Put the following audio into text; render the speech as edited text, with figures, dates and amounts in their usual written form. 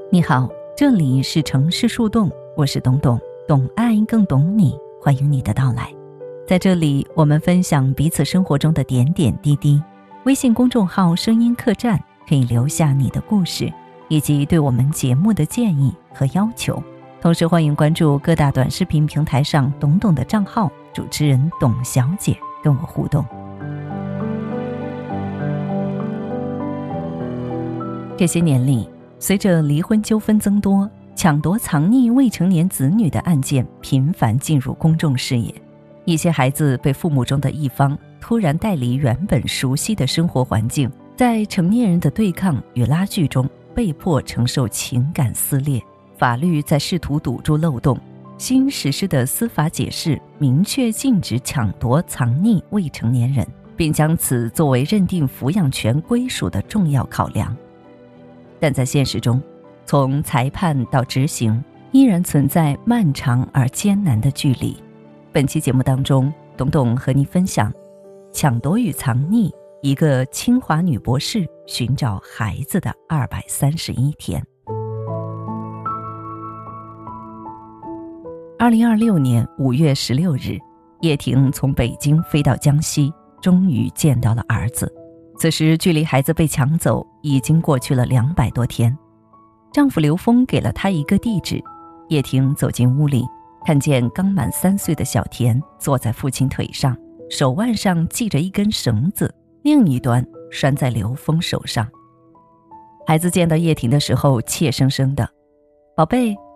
你好，这里是城市树洞，我是董董，懂爱更懂你，欢迎你的到来。在这里，我们分享彼此生活中的点点滴滴。微信公众号声音客栈可以留下你的故事，以及对我们节目的建议和要求。同时欢迎关注各大短视频平台上董董的账号，主持人董小姐跟我互动。这些年里，随着离婚纠纷增多，抢夺藏匿未成年子女的案件频繁进入公众视野。一些孩子被父母中的一方突然带离原本熟悉的生活环境，在成年人的对抗与拉锯中被迫承受情感撕裂。法律在试图堵住漏洞，新实施的司法解释明确禁止抢夺藏匿未成年人，并将此作为认定抚养权归属的重要考量。但在现实中，从裁判到执行依然存在漫长而艰难的距离。本期节目当中，董董和你分享抢夺与藏匿，一个清华女博士寻找孩子的231天。2026年5月16日，叶婷从北京飞到江西，终于见到了儿子。此时距离孩子被抢走已经过去了200多天。丈夫刘峰给了她一个地址，叶婷走进屋里，看见刚满3岁的小田坐在父亲腿上，手腕上系着一根绳子，另一端拴在刘峰手上。孩子见到叶婷的时候怯生生的：“宝贝，